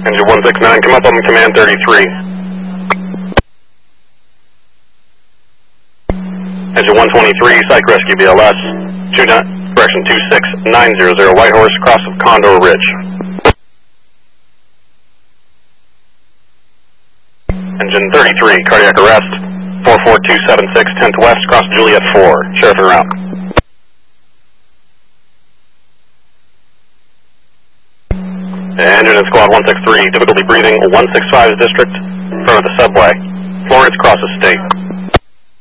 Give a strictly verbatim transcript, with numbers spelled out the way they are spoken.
Engine one six nine, come up on command thirty-three. Engine one twenty-three, Psych Rescue B L S, two, correction two six nine zero zero, White Horse, cross of Condor Ridge. Engine thirty-three, cardiac arrest, four four two seven six, tenth west, cross Juliet four, sheriff en route. Engine and squad one six three, difficulty breathing, one six five district, in front of the subway, Florence crosses state.